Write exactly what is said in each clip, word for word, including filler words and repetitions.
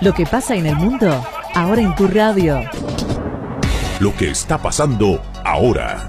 Lo que pasa en el mundo, ahora en tu radio. Lo que está pasando ahora.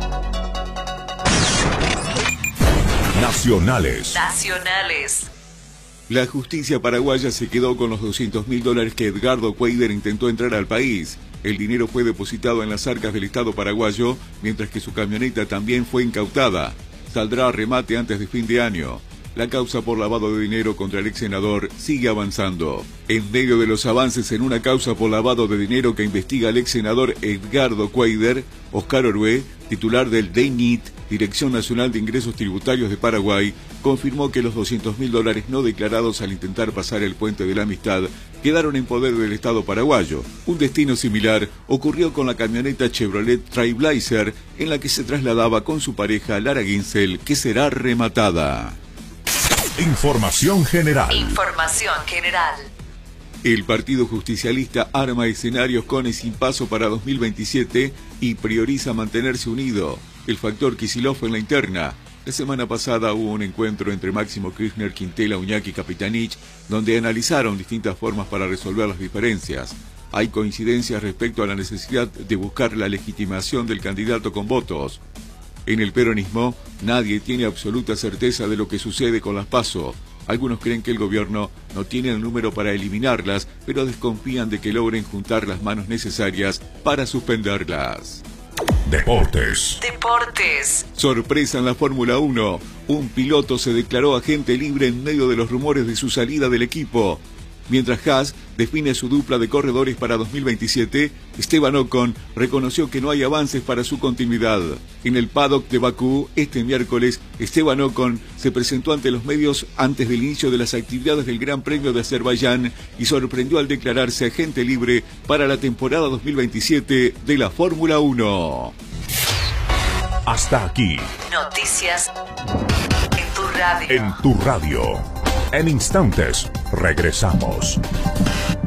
Nacionales. Nacionales. La justicia paraguaya se quedó con los doscientos mil dólares que Edgardo Cuéllar intentó entrar al país. El dinero fue depositado en las arcas del Estado paraguayo, mientras que su camioneta también fue incautada. Saldrá a remate antes de fin de año. La causa por lavado de dinero contra el ex senador sigue avanzando. En medio de los avances en una causa por lavado de dinero que investiga al ex senador Edgardo Cuéllar, Oscar Orué, titular del D E I N I T, Dirección Nacional de Ingresos Tributarios de Paraguay, confirmó que los doscientos mil dólares no declarados al intentar pasar el puente de la amistad quedaron en poder del Estado paraguayo. Un destino similar ocurrió con la camioneta Chevrolet Trailblazer, en la que se trasladaba con su pareja Lara Ginsel, que será rematada. Información general. Información general. El Partido Justicialista arma escenarios con y sin paso para dos mil veintisiete y prioriza mantenerse unido. El factor Kicillof en la interna. La semana pasada hubo un encuentro entre Máximo Kirchner, Quintela, Uñac y Capitanich, donde analizaron distintas formas para resolver las diferencias. Hay coincidencias respecto a la necesidad de buscar la legitimación del candidato con votos. En el peronismo, nadie tiene absoluta certeza de lo que sucede con las PASO. Algunos creen que el gobierno no tiene el número para eliminarlas, pero desconfían de que logren juntar las manos necesarias para suspenderlas. Deportes. Deportes. Sorpresa en la Fórmula uno. Un piloto se declaró agente libre en medio de los rumores de su salida del equipo. Mientras Haas define su dupla de corredores para dos mil veintisiete, Esteban Ocon reconoció que no hay avances para su continuidad. En el paddock de Bakú, este miércoles, Esteban Ocon se presentó ante los medios antes del inicio de las actividades del Gran Premio de Azerbaiyán y sorprendió al declararse agente libre para la temporada dos mil veintisiete de la Fórmula uno. Hasta aquí. Noticias en tu radio. En tu radio. En instantes, regresamos.